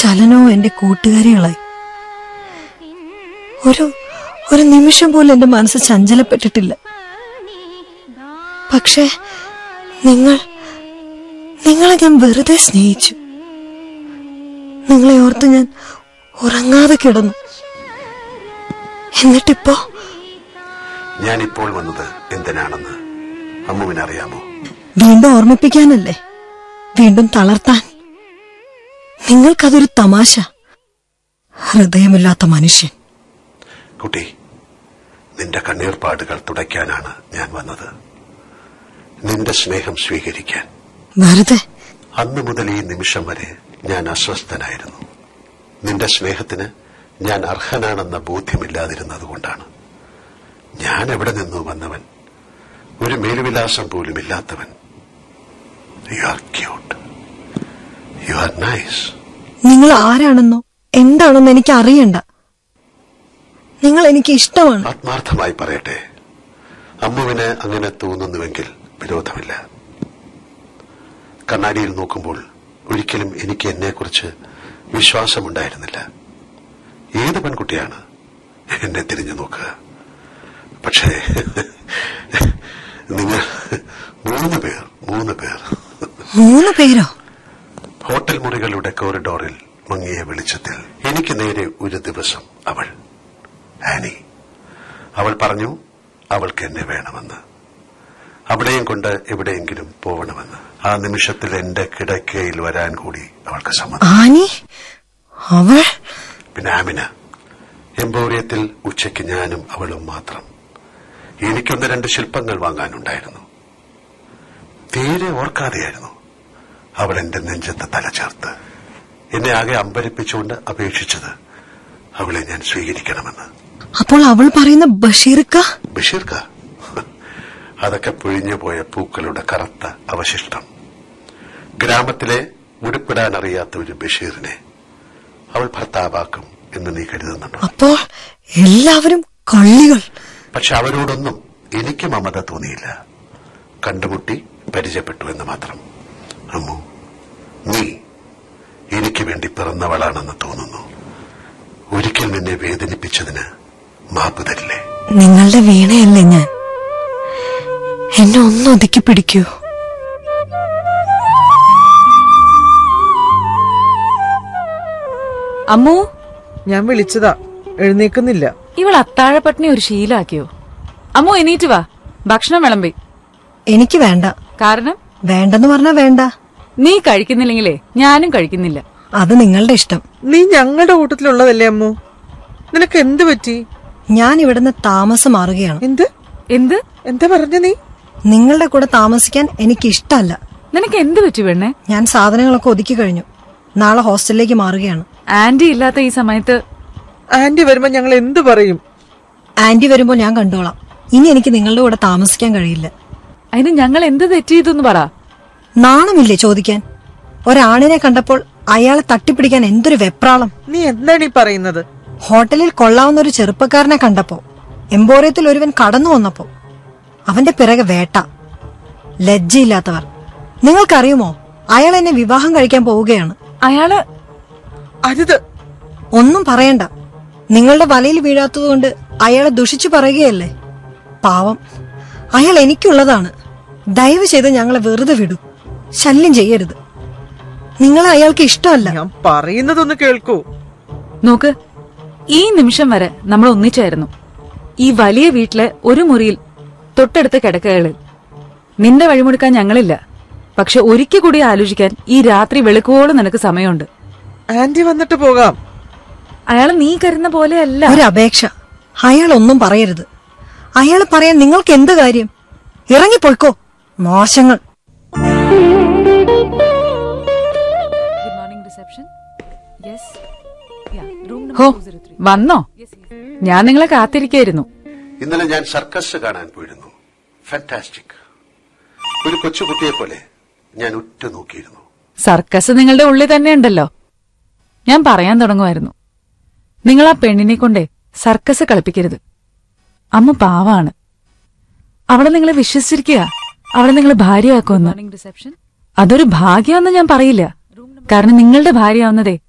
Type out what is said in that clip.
ചലനവും എന്റെ കൂട്ടുകാരികളായി. ഒരു നിമിഷം പോലും എന്റെ മനസ്സ് ചഞ്ചലപ്പെട്ടിട്ടില്ല. പക്ഷേ നിങ്ങളെ ഞാൻ വെറുതെ സ്നേഹിച്ചു. നിങ്ങളെ ഓർത്ത് ഞാൻ ഉറങ്ങാതെ കിടന്നു. എന്നിട്ടിപ്പോ ഞാനിപ്പോൾ വന്നത് എന്തിനാണെന്ന് അമ്മുവിനറിയാമോ? വീണ്ടും ഓർമ്മിപ്പിക്കാനല്ലേ, വീണ്ടും തളർത്താൻ. നിങ്ങൾക്കതൊരു തമാശ. ഹൃദയമില്ലാത്ത മനുഷ്യൻ. കുട്ടി, നിന്റെ കണ്ണീർപ്പാടുകൾ തുടയ്ക്കാനാണ് ഞാൻ വന്നത്, നിന്റെ സ്നേഹം സ്വീകരിക്കാൻ. വെറുതെ അന്നു മുതൽ ഈ നിമിഷം വരെ ഞാൻ അസ്വസ്ഥനായിരുന്നു. നിന്റെ സ്നേഹത്തിന് ഞാൻ അർഹനാണെന്ന ബോധ്യമില്ലാതിരുന്നതുകൊണ്ടാണ്. ഞാൻ എവിടെ നിന്നു വന്നവൻ, ഒരു മേലുവിലാസം പോലും ഇല്ലാത്തവൻ. You are cute, you are nice. നിങ്ങൾ ആരാണെന്നോ എന്താണെന്നോ എനിക്ക് അറിയണ്ട. നിങ്ങൾ എനിക്ക് ഇഷ്ടമാണ്. ആത്മാർത്ഥമായി പറയട്ടെ, അമ്മുവിന് അങ്ങനെ തോന്നുന്നുവെങ്കിൽ വിരോധമില്ല. കണ്ണാടിയിൽ നോക്കുമ്പോൾ ഒരിക്കലും എനിക്ക് എന്നെക്കുറിച്ച് വിശ്വാസമുണ്ടായിരുന്നില്ല. ഏത് പെൺകുട്ടിയാണ് എന്നെ തിരിഞ്ഞു നോക്കുക? പക്ഷേ നിങ്ങൾ മൂന്ന് പേരോ? ഹോട്ടൽ മുറികളുടെ കോറിഡോറിൽ മങ്ങിയ വെളിച്ചത്തിൽ എനിക്ക് നേരെ ഒരു ദിവസം ആനി അവൾ പറഞ്ഞു അവൾക്ക് എന്നെ വേണമെന്ന്, അവിടെയും കൊണ്ട് എവിടെയെങ്കിലും പോവണമെന്ന്. ആ നിമിഷത്തിൽ എന്റെ കിടക്കയിൽ വരാൻ കൂടി അവൾക്ക് സമ്മതം. പിന്നെ ആമിന. എംപോറിയത്തിൽ ഉച്ചയ്ക്ക് ഞാനും അവളും മാത്രം. എനിക്കൊന്ന് രണ്ട് ശില്പങ്ങൾ വാങ്ങാനുണ്ടായിരുന്നു. തീരെ ഓർക്കാതെയായിരുന്നു അവൾ എന്റെ നെഞ്ചത്ത് തലചേർത്ത് എന്നെ ആകെ അമ്പരിപ്പിച്ചുകൊണ്ട് അപേക്ഷിച്ചത് അവളെ ഞാൻ സ്വീകരിക്കണമെന്ന്. അപ്പോൾ അവൾ പറയുന്ന ബഷീർക്ക അതൊക്കെ പൊഴിഞ്ഞു പോയ പൂക്കളുടെ കറുത്ത അവശിഷ്ടം. ഗ്രാമത്തിലെ ഉടുപ്പിടാൻ അറിയാത്ത ഒരു ബഷീറിനെ അവൾ ഭർത്താവാക്കും എന്ന് നീ കരുതുന്നുണ്ടോ? അപ്പോൾ എല്ലാവരും കള്ളികൾ. പക്ഷെ അവരോടൊന്നും എനിക്ക് മമത തോന്നിയില്ല. കണ്ടുമുട്ടി പരിചയപ്പെട്ടു എന്ന് മാത്രം. അമ്മു, നീ എനിക്ക് വേണ്ടി പിറന്നവളാണെന്ന് തോന്നുന്നു. ഒരിക്കൽ നിന്നെ വേദനിപ്പിച്ചതിന് മാപ്പ് തരില്ലേ? നിങ്ങളുടെ വീണയല്ലേ ഞാൻ. എന്നെ ഒന്ന് ഒതുക്കി പിടിക്കൂ. അമ്മു, ഞാൻ വിളിച്ചതാ, എഴുന്നേക്കുന്നില്ല. ഇവൾ അത്താഴപ്പട്ടിണി ഒരു ശീലാക്കിയോ? അമ്മു എണീറ്റ് വാ, ഭക്ഷണം വിളമ്പി. എനിക്ക് വേണ്ട. കാരണം? വേണ്ടെന്ന് പറഞ്ഞാ വേണ്ട. നീ കഴിക്കുന്നില്ലെങ്കിലേ ഞാനും കഴിക്കുന്നില്ല. അത് നിങ്ങളുടെ ഇഷ്ടം. നീ ഞങ്ങളുടെ കൂട്ടത്തിലുള്ളതല്ലേ അമ്മു, നിനക്ക് എന്ത് പറ്റി? ഞാൻ ഇവിടുന്ന് താമസം മാറുകയാണ്. എന്താ പറഞ്ഞ നീ? നിങ്ങളുടെ കൂടെ താമസിക്കാൻ എനിക്ക് ഇഷ്ടമല്ല. നിനക്ക് എന്ത് പറ്റി പെണ്ണേ? ഞാൻ സാധനങ്ങളൊക്കെ ഒതുക്കി കഴിഞ്ഞു. നാളെ ഹോസ്റ്റലിലേക്ക് മാറുകയാണ്. ആന്റി ഇല്ലാത്ത ഈ സമയത്ത്? ആന്റി വരുമ്പോ ഞങ്ങൾ എന്ത് പറയും? ആന്റി വരുമ്പോ ഞാൻ കണ്ടോളാം. ഇനി എനിക്ക് നിങ്ങളുടെ കൂടെ താമസിക്കാൻ കഴിയില്ല. അതിന് ഞങ്ങൾ എന്ത് തെറ്റ് ചെയ്തെന്ന് പറ. നാണമില്ലേ ചോദിക്കാൻ? ഒരാണിനെ കണ്ടപ്പോൾ അയാളെ തട്ടിപ്പിടിക്കാൻ എന്തൊരു വെപ്രാളം. നീ എന്താണ് ഈ പറയുന്നത്? ഹോട്ടലിൽ കൊള്ളാവുന്ന ഒരു ചെറുപ്പക്കാരനെ കണ്ടപ്പോ, എംപോറിയത്തിൽ ഒരുവൻ കടന്നു വന്നപ്പോ അവന്റെ പിറകെ വേട്ട. ലജ്ജയില്ലാത്തവർ. നിങ്ങൾക്കറിയുമോ, അയാൾ എന്നെ വിവാഹം കഴിക്കാൻ പോവുകയാണ്. അയാള് ഒന്നും പറയണ്ട. നിങ്ങളുടെ വലയിൽ വീഴാത്തതുകൊണ്ട് അയാളെ ദുഷിച്ചു പറയുകയല്ലേ. പാവം, അയാൾ എനിക്കുള്ളതാണ്. ദയവ് ചെയ്ത് ഞങ്ങളെ വെറുതെ വിടൂ. ശല്യം ചെയ്യരുത്. നിങ്ങളെ അയാൾക്ക് ഇഷ്ടമല്ല. ഞാൻ പറയുന്നതൊന്ന് കേൾക്കൂ. നോക്ക്, ഈ നിമിഷം വരെ നമ്മൾ ഒന്നിച്ചായിരുന്നു. ഈ വലിയ വീട്ടിലെ ഒരു മുറിയിൽ തൊട്ടടുത്ത കിടക്കകളിൽ. നിന്റെ വഴിമുടുക്കാൻ ഞങ്ങളില്ല. പക്ഷെ ഒരിക്കൽ കൂടി ആലോചിക്കാൻ ഈ രാത്രി വെളുക്കോളം നിനക്ക് സമയമുണ്ട്. ആന്റി വന്നിട്ട് പോകാം. അയാൾ നീ കരുന്ന പോലെയല്ല. ഒരു അപേക്ഷ. അയാൾ ഒന്നും പറയരുത്. അയാൾ പറയാൻ നിങ്ങൾക്ക് എന്ത് കാര്യം? ഇറങ്ങിപ്പോയിക്കോ, മോശങ്ങൾ. വന്നോ? ഞാൻ നിങ്ങളെ കാത്തിരിക്കായിരുന്നു. ഇന്നലെ ഞാൻ സർക്കസ് കാണാൻ പോയിരുന്നു. ഫാന്റാസ്റ്റിക്. ഒരു കൊച്ചുകുട്ടിയെ പോലെ ഞാൻ ഉറ്റുനോക്കിയിരുന്നു. സർക്കസ് നിങ്ങളുടെ ഉള്ളിൽ തന്നെ ഉണ്ടല്ലോ. ഞാൻ പറയാൻ തുടങ്ങുമായിരുന്നു, നിങ്ങൾ ആ പെണ്ണിനെ കൊണ്ടേ സർക്കസ് കളിപ്പിക്കരുത്. അമ്മ പാവാണ്. അവളെ നിങ്ങളെ വിശ്വസിച്ചിരിക്കുക. അവളെ നിങ്ങൾ ഭാര്യയാക്കുമെന്ന്. അതൊരു ഭാഗ്യമെന്ന് ഞാൻ പറയില്ല. കാരണം നിങ്ങളുടെ ഭാര്യയാവുന്നതേ